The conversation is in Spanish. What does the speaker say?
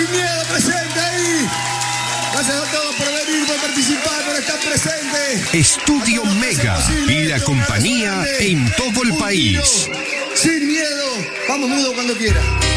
Sin Miedo presente ahí. Gracias a todos por venir, por participar, por estar presente. Estudio Mega y la compañía en todo el país. Sin Miedo. Vamos, Mudo, cuando quiera.